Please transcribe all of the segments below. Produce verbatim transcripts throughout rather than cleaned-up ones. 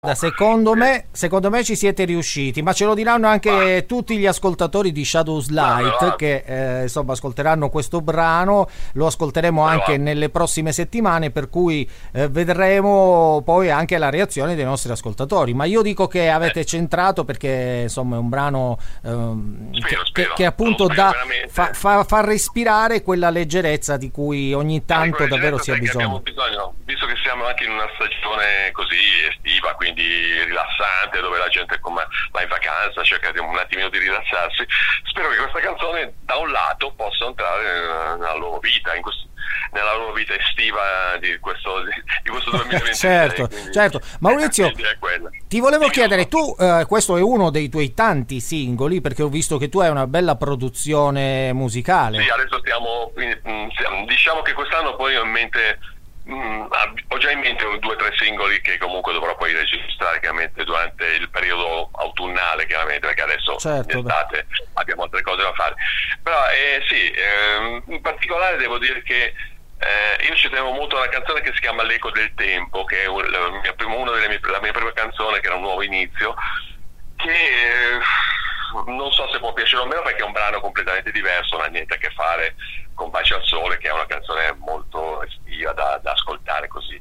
Secondo me, secondo me ci siete riusciti, ma ce lo diranno anche ah. tutti gli ascoltatori di Shadows Light, ah, che eh, insomma ascolteranno questo brano, lo ascolteremo ah, anche ah. nelle prossime settimane, per cui eh, vedremo poi anche la reazione dei nostri ascoltatori. Ma io dico che avete eh. centrato, perché insomma è un brano ehm, spero, che, spero. che appunto dà, fa, fa, fa respirare quella leggerezza di cui ogni tanto davvero si ha bisogno. bisogno. Visto che siamo anche in una stagione così estiva, quindi rilassante, dove la gente come va in vacanza, cerca di un attimino di rilassarsi, spero che questa canzone da un lato possa entrare nella loro vita, in questo, nella loro vita estiva di questo, di questo duemilaventisei. certo, quindi, certo. Maurizio, ti volevo sì, chiedere, tu eh, questo è uno dei tuoi tanti singoli, perché ho visto che tu hai una bella produzione musicale. Sì, adesso stiamo, stiamo diciamo che quest'anno poi ho in mente Mm, ho già in mente due o tre singoli che comunque dovrò poi registrare chiaramente durante il periodo autunnale, chiaramente, perché adesso certo, in estate beh. abbiamo altre cose da fare. Però eh, sì, eh, in particolare devo dire che eh, io ci tenevo molto a una canzone che si chiama L'Eco del Tempo, che è un, la, mia prima, una delle mie, la mia prima canzone, che era un nuovo inizio, che eh, non so se può piacere o meno, perché è un brano completamente diverso, non ha niente a che fare con Baci al Sole, che è una canzone molto estiva da, da ascoltare così.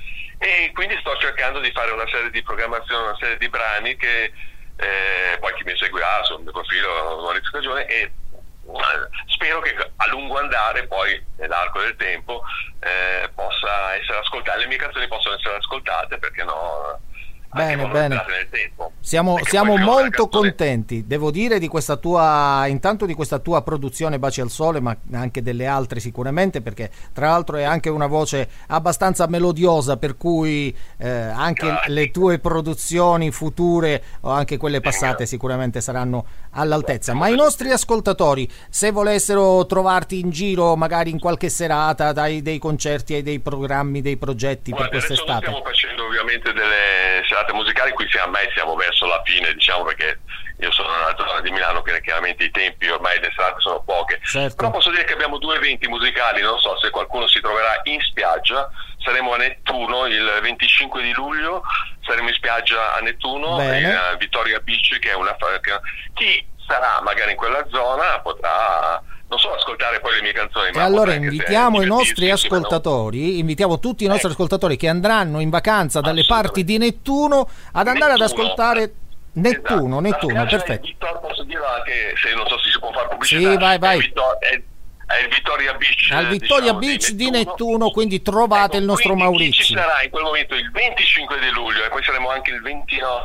E quindi sto cercando di fare una serie di programmazioni, una serie di brani che eh, poi chi mi seguirà sul mio profilo Maurizio Cagione, e eh, spero che a lungo andare, poi nell'arco del tempo, eh, possa essere ascoltate, le mie canzoni possono essere ascoltate, perché no? Bene, bene. Siamo, siamo molto contenti, devo dire, di questa tua, intanto di questa tua produzione Baci al Sole, ma anche delle altre sicuramente, perché tra l'altro è anche una voce abbastanza melodiosa, per cui eh, anche Grazie. le tue produzioni future o anche quelle passate sicuramente saranno all'altezza. Ma i nostri ascoltatori, se volessero trovarti in giro, magari in qualche serata, dai dei concerti, hai dei programmi, dei progetti Guarda, per quest'estate? Stiamo facendo ovviamente delle serate musicali, qui siamo, ormai siamo verso la fine, diciamo, perché io sono nella zona di Milano, che chiaramente i tempi ormai le serate sono poche, certo. Però posso dire che abbiamo due eventi musicali, non so se qualcuno si troverà in spiaggia. Saremo a Nettuno il venticinque di luglio, saremo in spiaggia a Nettuno, in uh, Vittoria Beach, che è una che, chi sarà magari in quella zona potrà non solo ascoltare poi le mie canzoni, e ma allora invitiamo i nostri ascoltatori, invitiamo tutti i nostri eh. ascoltatori che andranno in vacanza dalle parti di Nettuno ad andare Nettuno. ad ascoltare Nettuno, esatto. Nettuno, perfetto. Vittor, posso dire anche, se non so se si può fare pubblicità, sì, vai, vai. È, Vittor, è, è il Vittoria Beach, al Vittoria diciamo, Beach di Nettuno, di Nettuno, quindi trovate ecco, il nostro Maurizio. Ci sarà in quel momento il venticinque di luglio, e poi saremo anche il ventinove.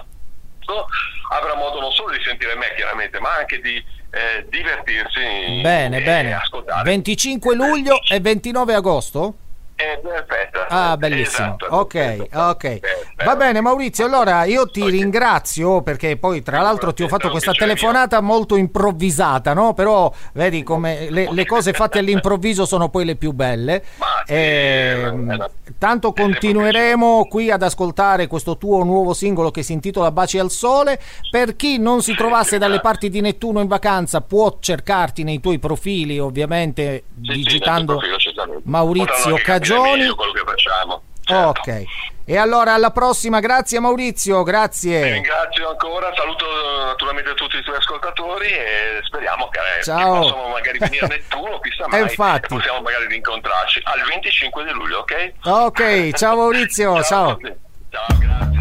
Avrà modo non solo di sentire me, chiaramente, ma anche di eh, divertirsi. Bene, e bene. Ascoltare. venticinque luglio e ventinove agosto? È perfetto. Ah, bellissimo. Esatto, ok, perfetto, ok. perfetto. Va bene, Maurizio, allora io ti okay. ringrazio, perché poi tra l'altro ti ho fatto questa telefonata molto improvvisata, no? Però vedi come le, le cose fatte all'improvviso sono poi le più belle. E, tanto continueremo qui ad ascoltare questo tuo nuovo singolo che si intitola Baci al Sole. Per chi non si trovasse dalle parti di Nettuno in vacanza, può cercarti nei tuoi profili, ovviamente sì, digitando sì, Maurizio Cagioni. Quello che facciamo, certo. Ok, e allora alla prossima. Grazie Maurizio, grazie. Ti ringrazio ancora, saluto naturalmente tutti i tuoi ascoltatori e speriamo che, Ciao. che possano magari venire a Nettuno, chissà mai, e infatti. e possiamo magari rincontrarci al venticinque di luglio, ok? Ok, ciao Maurizio, ciao. Ciao, ciao, grazie.